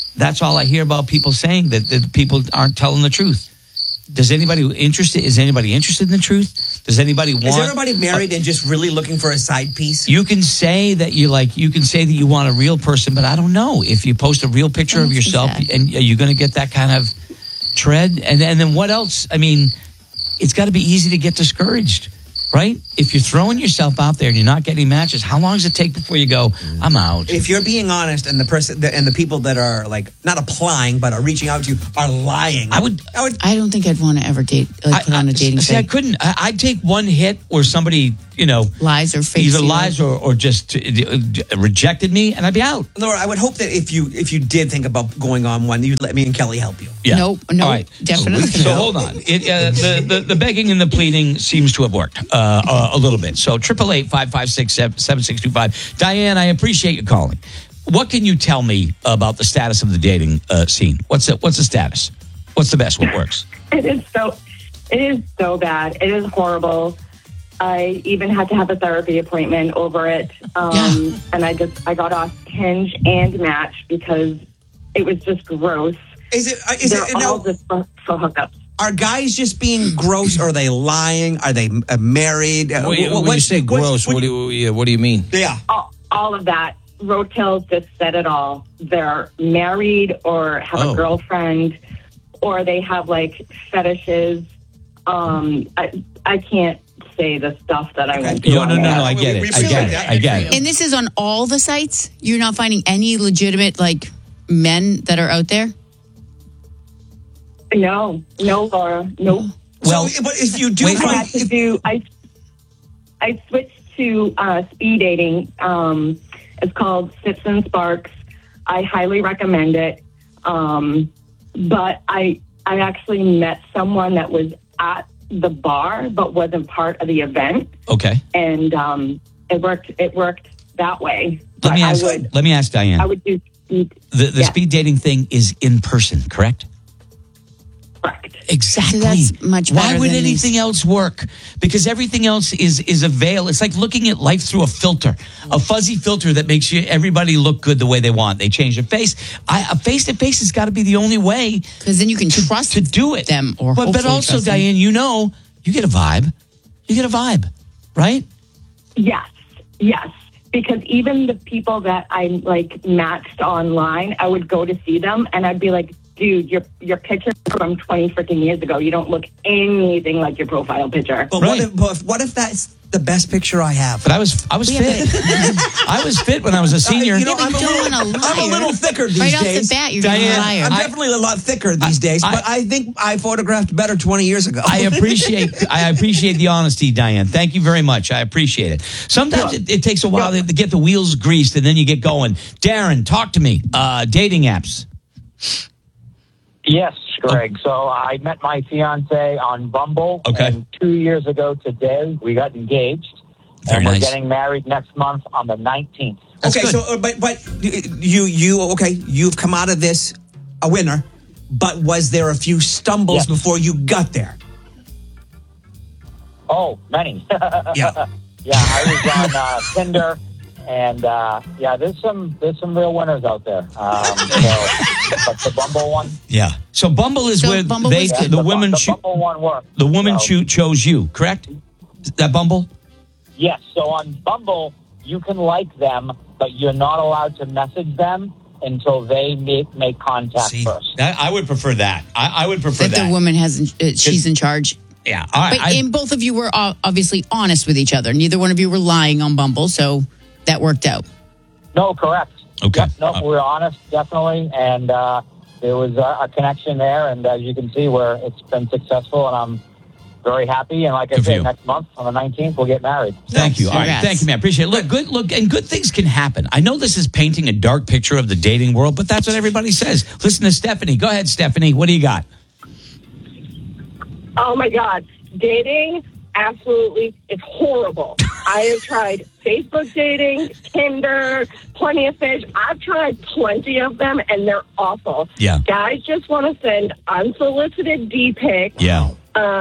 That's all I hear about people saying, that people aren't telling the truth. Is anybody interested in the truth? Does anybody want? Is everybody married and just really looking for a side piece? You can say that you want a real person, but I don't know if you post a real picture of yourself, and are you going to get that kind of tread? And then what else? I mean, it's got to be easy to get discouraged, right? If you're throwing yourself out there and you're not getting matches, how long does it take before you go, I'm out? If you're being honest, and the people that are like not applying but are reaching out to you are lying, I don't think I'd want to ever date. Put on a dating site. I couldn't. I'd take one hit where somebody, lies or fakes, either lies or just rejected me, and I'd be out. Laura, I would hope that if you did think about going on one, you'd let me and Kelly help you. Yeah. Nope. All right. Definitely. So hold on. The begging and the pleading seems to have worked a little bit. So 888-556-7625. Diane, I appreciate you calling. What can you tell me about the status of the dating scene? What's the status? What's the best? What works? It is so bad. It is horrible. I even had to have a therapy appointment over it. And I got off Hinge and Match because it was just gross. Is it all just for hookups. Are guys just being gross, or are they lying? Are they married? When you say gross, what do you mean? Yeah. All of that. Rotel just said it all. They're married or have a girlfriend, or they have like fetishes. I can't say the stuff that I went through. No, I get it. I get it. And this is on all the sites? You're not finding any legitimate men that are out there? No, Laura, nope. Well, but if you do, I switched to speed dating. It's called Sips and Sparks. I highly recommend it. But I actually met someone that was at the bar, but wasn't part of the event. Okay. And it worked that way. Let me ask Diane. I would do speed. The speed dating thing is in person, correct? Correct. Exactly. So that's much better. Why would than anything else work? Because everything else is a veil. It's like looking at life through a filter, a fuzzy filter that makes everybody look good the way they want. They change their face. A face-to-face has got to be the only way. Because then you can trust to do it. them. But also, Diane, you get a vibe. You get a vibe, right? Yes. Because even the people that I matched online, I would go to see them and I'd be like, dude, your picture from 20 freaking years ago. You don't look anything like your profile picture. But what if that's the best picture I have? But I was fit. I was fit when I was a senior. I'm a little thicker these days. Right off the bat, you're Diane, a liar. I'm definitely a lot thicker these days, but I think I photographed better 20 years ago. I appreciate the honesty, Diane. Thank you very much. I appreciate it. Sometimes it takes a while to get the wheels greased, and then you get going. Darren, talk to me. Dating apps. Yes, Greg. So I met my fiance on Bumble. Okay. And 2 years ago today, we got engaged. Very We're nice. getting married next month on the 19th. That's okay, good. so but you've come out of this a winner. But was there a few stumbles before you got there? Oh, many. Yeah. Yeah, I was on Tinder. And there's some real winners out there. But the Bumble one, So Bumble is where Bumble the women the Bumble one worked. The woman chose you, correct? Is that Bumble? Yes. So on Bumble, you can like them, but you're not allowed to message them until they make contact first. I would prefer that. I would prefer that. The woman she's in charge. Yeah. All right. And both of you were obviously honest with each other. Neither one of you were lying on Bumble, so that worked out. No, correct. Okay. Yep, we were honest, definitely, and there was a connection there, and as you can see, it's been successful, and I'm very happy. And like I said, next month on the 19th, we'll get married. Thank you. All right. Thank you, man. Appreciate it. Good things can happen. I know this is painting a dark picture of the dating world, but that's what everybody says. Listen to Stephanie. Go ahead, Stephanie. What do you got? Oh my God, dating absolutely is horrible. I have tried Facebook dating, Tinder, Plenty of Fish. I've tried plenty of them, and they're awful. Yeah. Guys just want to send unsolicited D-pics. Yeah.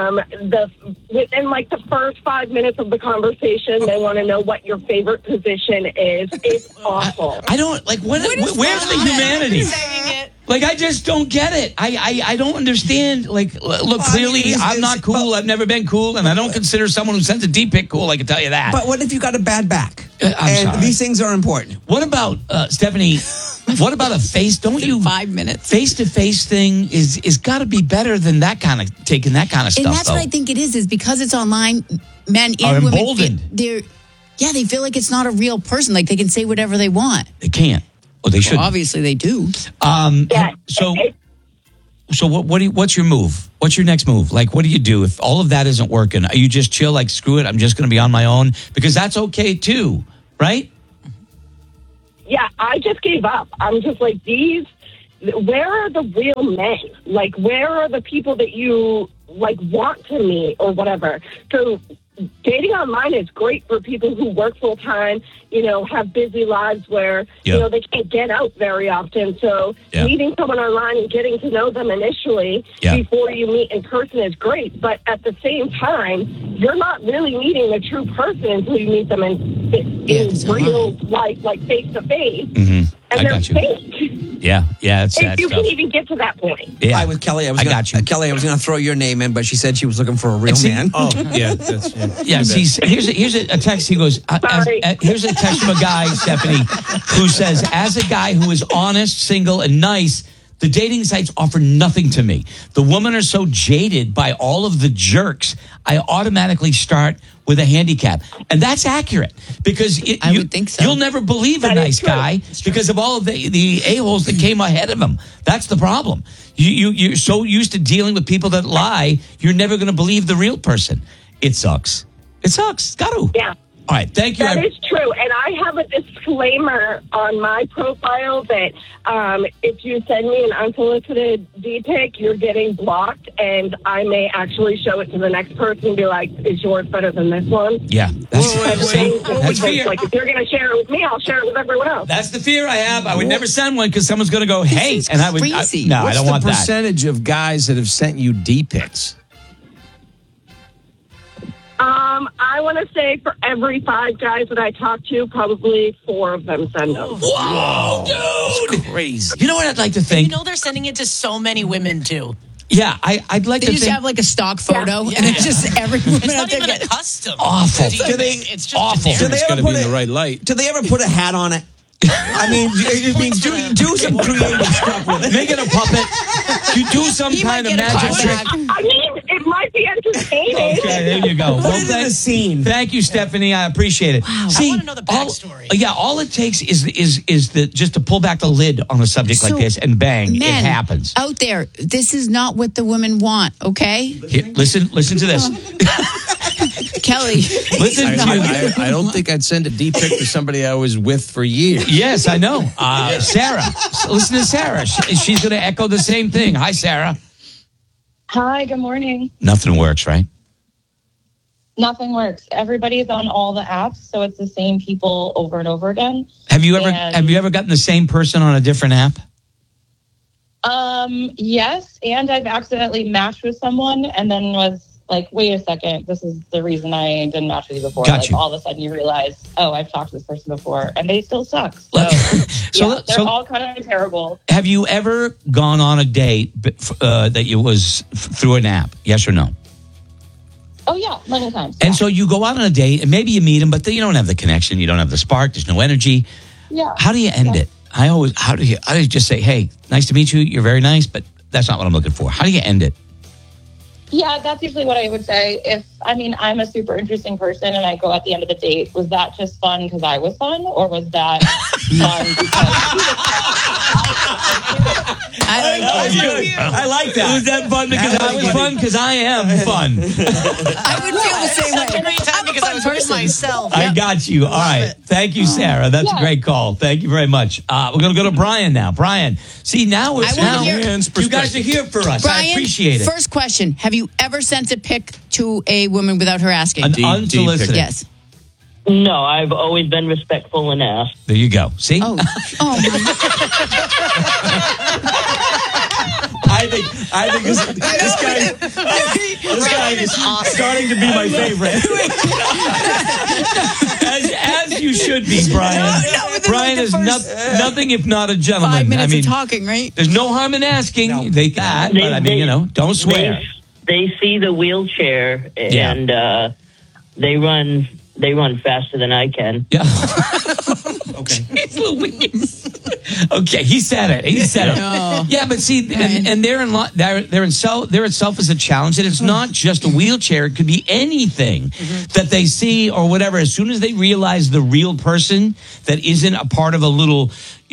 Within like the first 5 minutes of the conversation, they want to know what your favorite position is. It's awful. I don't like. Where's the humanity? Like, I just don't get it. I don't understand. Like, look, clearly, I'm not cool. I've never been cool, and I don't consider someone who sends a D-pic cool. I can tell you that. But what if you got a bad back? I'm sorry. These things are important. What about Stephanie? What about a face? Don't you 5 minutes face-to-face thing is got to be better than that kind of taking that kind of stuff. And that's what I think it is because it's online. Men and are women, emboldened. they feel like it's not a real person. Like they can say whatever they want. They can't. Well, they should. Well, obviously, they do. So what's your move? What's your next move? Like, what do you do if all of that isn't working? Are you just chill? Like, screw it. I'm just going to be on my own because that's okay too, right? Yeah, I just gave up. I'm just like, where are the real men? Like, where are the people that you, like, want to meet or whatever? So dating online is great for people who work full-time, have busy lives where, they can't get out very often. So meeting someone online and getting to know them initially before you meet in person is great. But at the same time, you're not really meeting the true person until you meet them in real life, like face-to-face. Mm-hmm. And they're fake. Yeah, it's if you can even get to that point. Yeah. Hi, with Kelly. I got you. Kelly, I was going to throw your name in, but she said she was looking for a real man. Oh, yeah. Here's a text. He goes, here's a text from a guy, Stephanie, who says, as a guy who is honest, single, and nice, the dating sites offer nothing to me. The women are so jaded by all of the jerks, I automatically start with a handicap. And that's accurate because I would think so. You'll never believe a nice guy because of all of the a-holes that came ahead of him. That's the problem. You're so used to dealing with people that lie, you're never going to believe the real person. It sucks. It sucks. It's got to. Yeah. All right, thank you. That is true. And I have a disclaimer on my profile that if you send me an unsolicited D-pic, you're getting blocked, and I may actually show it to the next person and be like, is yours better than this one? Yeah. That's fear. Like, if you're going to share it with me, I'll share it with everyone else. That's the fear I have. I would never send one because someone's going to go, hey. And I would. I don't want that. What's the percentage of guys that have sent you D-pics? I want to say for every 5 guys that I talk to, probably 4 of them send them. Whoa, dude! That's crazy. You know what I'd like to think? They're sending it to so many women too. Yeah, I'd like to just think. have like a stock photo, and it's just every woman it's out not there even getting a custom. Awful. It's just awful. It's got to be in the right light. Do they ever put a hat on it? I mean, do some creative stuff with it. Make it a puppet. You do some kind of magic trick. I mean, it might be entertaining. Okay, there you go. Put it in a scene. Thank you, Stephanie. I appreciate it. Wow. See, I want to know the backstory. All it takes is just to pull back the lid on a subject like this, and bang, it happens. Out there, this is not what the women want. Okay, Here, listen to this. Kelly. Listen I don't think I'd send a D-pic to somebody I was with for years. Yes, I know. Sarah. Listen to Sarah. She's going to echo the same thing. Hi, Sarah. Hi, good morning. Nothing works, right? Nothing works. Everybody's on all the apps, so it's the same people over and over again. Have you ever gotten the same person on a different app? Yes, and I've accidentally matched with someone and then was like, wait a second, this is the reason I didn't match with you before. Got you. All of a sudden you realize, oh, I've talked to this person before, and they still suck. So, they're all kind of terrible. Have you ever gone on a date that you was through an app? Yes or no? Oh, yeah, many times. And so you go out on a date, and maybe you meet him, but you don't have the connection, you don't have the spark, there's no energy. Yeah. How do you end it? How do you just say, hey, nice to meet you, you're very nice, but that's not what I'm looking for. How do you end it? Yeah, that's usually what I would say. I'm a super interesting person and I go at the end of the date, was that just fun because I was fun, or was that fun because I like that. Was that fun because I was fun? Because I am fun. I would feel the same way. Such a great time because I was with myself. I got you. All right. Thank you, Sarah. That's a great call. Thank you very much. We're going to go to Brian now. Brian, see, now you guys are here for us. Brian, I appreciate it. First question. Have you ever sent a pic to a woman without her asking? Unsolicited. Yes. No, I've always been respectful and asked. There you go. See? Oh, I think this guy is starting to be my favorite. As you should be, Brian. Brian is nothing if not a gentleman. 5 minutes I mean, of talking, right? there's no harm in asking. No. But I mean, don't swear. They see the wheelchair Yeah. and they run faster than I can. Yeah. Okay. Jeez Louise. Okay, he said it. Oh. Yeah, but see, and therein itself is a challenge, and it's not just a wheelchair; it could be anything that they see or whatever. As soon as they realize the real person that isn't a part of a little,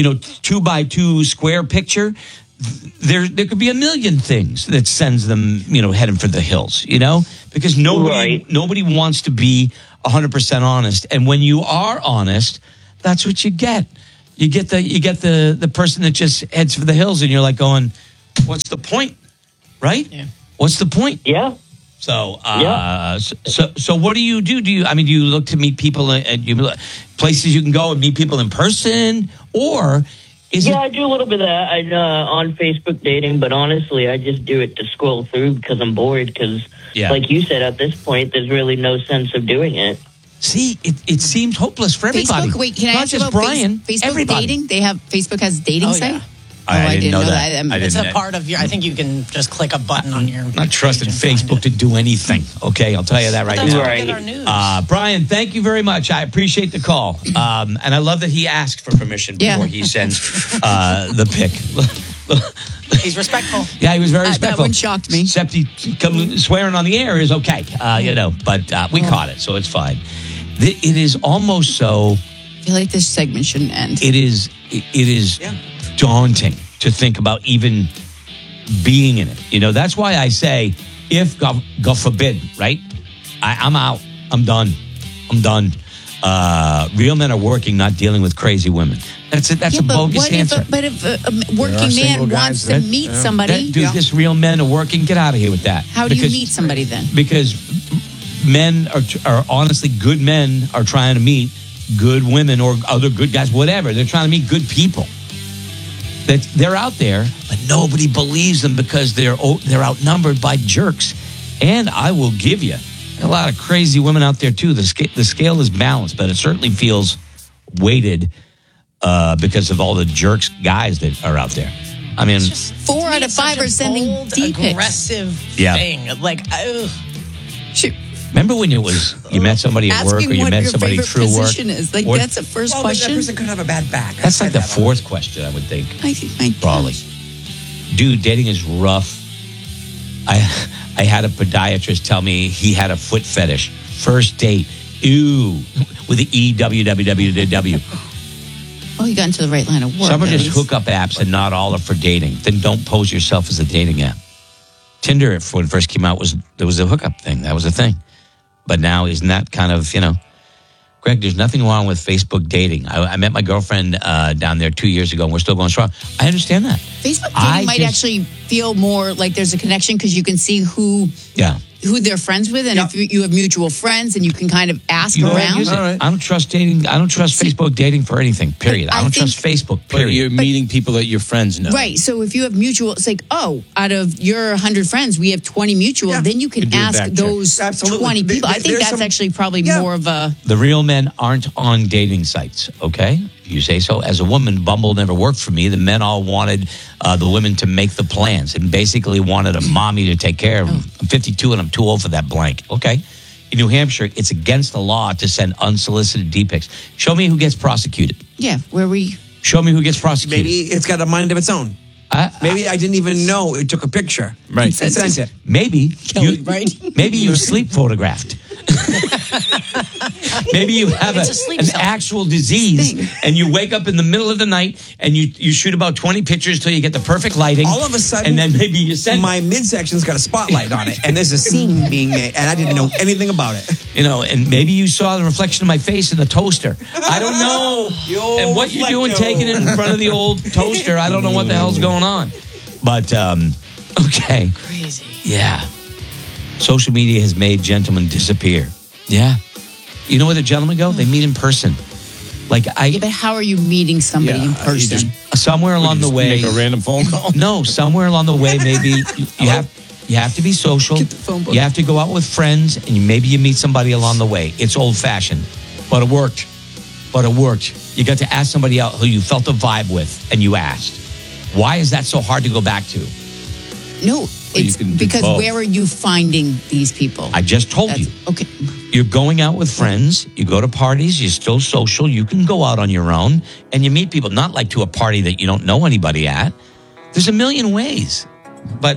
2x2 square picture, there could be a million things that sends them, heading for the hills. Because nobody wants to be 100% honest, and when you are honest, that's what you get. You get the person that just heads for the hills, and you're like going, "What's the point?" Right? Yeah. What's the point? Yeah. So, so what do you do? Do you look to meet people at places you can go and meet people in person, or is I do a little bit of that on Facebook dating, but honestly, I just do it to scroll through because I'm bored. Because, like you said, at this point, there's really no sense of doing it. See, it seems hopeless for everybody. Facebook, wait, can I Not ask you just about Brian, Facebook everybody. dating? Facebook has dating Oh, site? yeah. I didn't know that. It's a part of your. I think you can just click a button on your. I'm not trusting page and find Facebook to it. do anything. Okay, I'll tell you that right That's now. how we get our news. Brian, thank you very much. I appreciate the call, and I love that he asked for permission before he sends the pic. He's respectful. Yeah, he was very respectful. That one shocked me. Except swearing on the air is okay, but we caught it, so it's fine. It is almost so. I feel like this segment shouldn't end. It is daunting to think about even being in it. That's why I say, if God forbid, right? I'm out. I'm done. Real men are working, not dealing with crazy women. That's a bogus answer. But if a working man wants to meet somebody, This real men are working. Get out of here with that. how do you meet somebody then? Because men are honestly good men are trying to meet good women or other good guys, whatever. They're trying to meet good people. That they're out there, but nobody believes them because they're outnumbered by jerks. And I will give you a lot of crazy women out there too. The scale is balanced, but it certainly feels weighted because of all the jerks guys that are out there. I mean, 4 out of 5 are sending D pics. Aggressive thing. Like, ugh. remember when you met somebody at work, or you met somebody through work? Asking what your favorite position is. Like, that's the first question. That person could have a bad back. That's like the fourth question, I would think. I think my Probably. Dude, dating is rough. I had a podiatrist tell me he had a foot fetish. First date. Ew. With the EWWWW. Oh, you got into the right line of work. Some are just least. hookup apps and not all are for dating. Then don't pose yourself as a dating app. Tinder, when it first came out, there was a hookup thing. That was a thing. But now, isn't that kind of, Greg, there's nothing wrong with Facebook dating. I met my girlfriend down there 2 years ago, and we're still going strong. I understand that. Facebook dating might actually feel more like there's a connection because you can see who they're friends with, and if you have mutual friends, and you can kind of ask around. I don't trust dating. I don't trust Facebook dating for anything, period. I don't trust Facebook, period. But you're meeting people that your friends know. Right. So if you have mutual, it's like, out of your 100 friends, we have 20 mutual. Then you can ask those 20 people. I think that's actually probably more of a... The real men aren't on dating sites, okay? You say so. As a woman, Bumble never worked for me. The men all wanted the women to make the plans and basically wanted a mommy to take care of them. I'm 52 and I'm too old for that blank. Okay. In New Hampshire, it's against the law to send unsolicited D pics. Show me who gets prosecuted. Yeah, where we... Show me who gets prosecuted. Maybe it's got a mind of its own. Maybe I didn't even know it took a picture. Right. And sent it. Maybe maybe you sleep photographed. Maybe you have an actual disease and you wake up in the middle of the night and you shoot about 20 pictures till you get the perfect lighting. All of a sudden, and then maybe you send my midsection's got a spotlight on it, and there's a scene being made, and I didn't know anything about it. And maybe you saw the reflection of my face in the toaster. I don't know. And what you're doing taking it in front of the old toaster, I don't know what the hell's going on. But, okay. Crazy. Yeah. Social media has made gentlemen disappear. Yeah. You know where the gentlemen go? They meet in person. Like Yeah, but how are you meeting somebody in person? Somewhere along the way. Make a random phone call? No, somewhere along the way, maybe you have to be social. Get the phone book. You have to go out with friends, and maybe you meet somebody along the way. It's old-fashioned, but it worked. You got to ask somebody out who you felt a vibe with, and you asked. Why is that so hard to go back to? No, it's because where are you finding these people? I just told you. Okay. You're going out with friends. You go to parties. You're still social. You can go out on your own, and you meet people. Not like to a party that you don't know anybody at. There's a million ways, but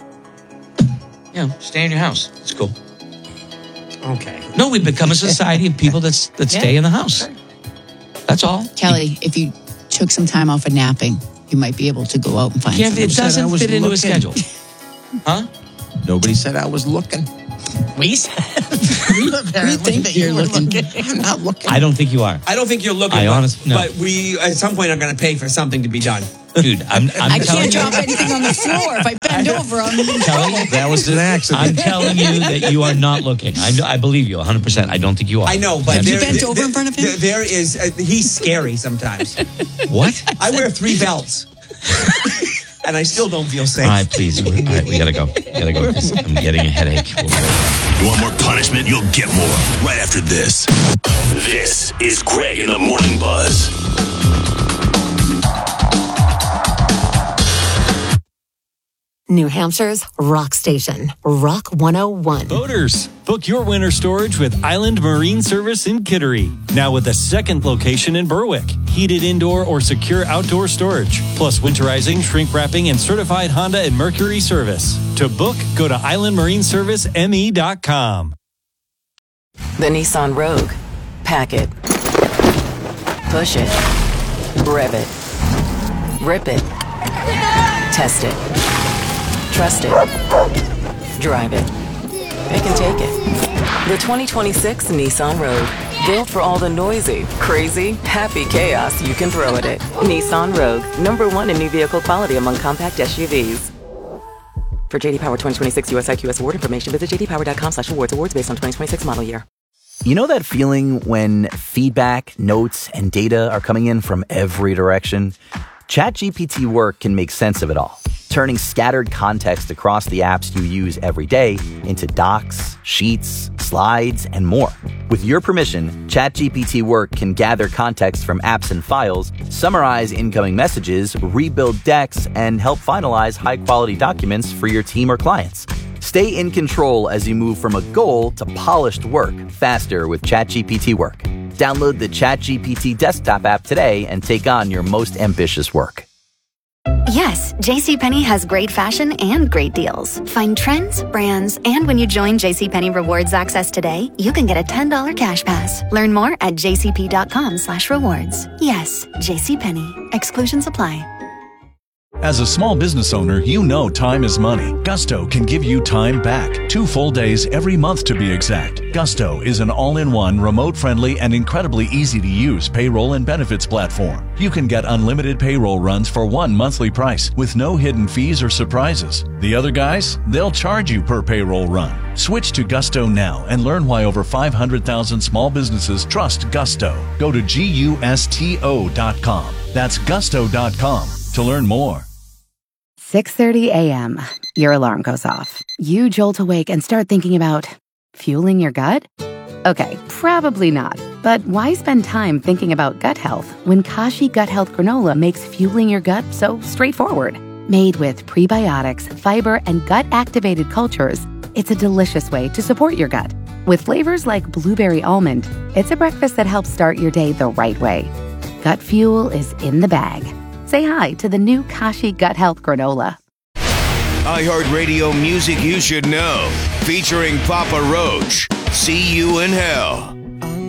stay in your house. It's cool. Okay. No, we've become a society of people that stay in the house. That's all. Kelly, if you took some time off of napping, you might be able to go out and find somebody. It doesn't fit into a schedule. Huh? Nobody said I was looking. We said. We think you're looking. I'm not looking. I don't think you are. I don't think you're looking. But we, at some point, are going to pay for something to be done. Dude, I can't drop anything on the floor. If I bend over, I'm telling you, that was an accident. I'm telling you that you are not looking. I believe you 100%. I don't think you are. I know, but have you bent over in front of him? There is. He's scary sometimes. What? I wear 3 belts. And I still don't feel safe. All right, please. All right, we gotta go. I'm getting a headache. You want more punishment? You'll get more right after this. This is Greg in the Morning Buzz. New Hampshire's rock station, Rock 101. Boaters, book your winter storage with Island Marine Service in Kittery. Now with a second location in Berwick. Heated indoor or secure outdoor storage, plus winterizing, shrink wrapping, and certified Honda and Mercury service. To book, go to islandmarineserviceme.com. The Nissan Rogue. Pack it. Push it. Rev it. Rip it. Test it. Trust it. Drive it. It can take it. The 2026 Nissan Rogue. Built for all the noisy, crazy, happy chaos you can throw at it. Nissan Rogue. #1 in new vehicle quality among compact SUVs. For JD Power 2026 US IQS award information, visit jdpower.com/awards. Awards based on 2026 model year. You know that feeling when feedback, notes, and data are coming in from every direction? ChatGPT Work can make sense of it all, turning scattered context across the apps you use every day into docs, sheets, slides, and more. With your permission, ChatGPT Work can gather context from apps and files, summarize incoming messages, rebuild decks, and help finalize high-quality documents for your team or clients. Stay in control as you move from a goal to polished work faster with ChatGPT Work. Download the ChatGPT desktop app today and take on your most ambitious work. Yes, JCPenney has great fashion and great deals. Find trends, brands, and when you join JCPenney Rewards Access today, you can get a $10 cash pass. Learn more at jcp.com/rewards. Yes, JCPenney. Exclusions apply. As a small business owner, you know time is money. Gusto can give you time back. 2 full days every month to be exact. Gusto is an all-in-one, remote-friendly, and incredibly easy-to-use payroll and benefits platform. You can get unlimited payroll runs for one monthly price with no hidden fees or surprises. The other guys, they'll charge you per payroll run. Switch to Gusto now and learn why over 500,000 small businesses trust Gusto. Go to gusto.com. That's gusto.com to learn more. 6:30 a.m. Your alarm goes off. You jolt awake and start thinking about fueling your gut? Okay, probably not. But why spend time thinking about gut health when Kashi Gut Health Granola makes fueling your gut so straightforward? Made with prebiotics, fiber, and gut-activated cultures, it's a delicious way to support your gut. With flavors like blueberry almond, it's a breakfast that helps start your day the right way. Gut fuel is in the bag. Say hi to the new Kashi Gut Health Granola. iHeartRadio music you should know. Featuring Papa Roach. See You in Hell.